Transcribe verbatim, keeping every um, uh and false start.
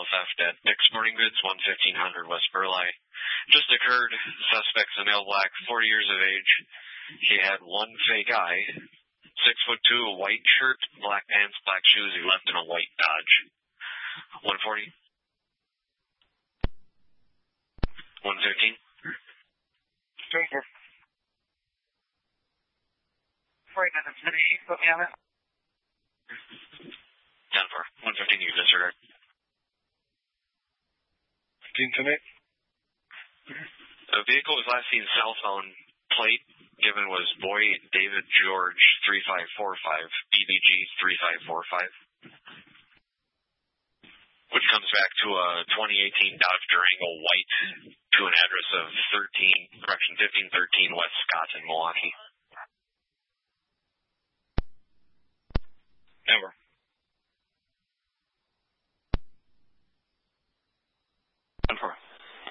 theft at Dick's Sporting Goods, one fifteen hundred West Burleigh. Just occurred. Suspect's a male black, forty years of age. He had one fake eye, six foot two, a white shirt, black pants, black shoes. He left in a white Dodge. one forty. one fifteen. Stranger. Sorry, doesn't city. You put me on it. ten four. one fifteen, you disregard. fifteen tonight. The vehicle was last seen southbound. Plate given was Boy David George three five four five, B B G three five four five. Which comes back to a twenty eighteen Dodge Durango white to an address of thirteen, correction, fifteen thirteen West Scott in Milwaukee.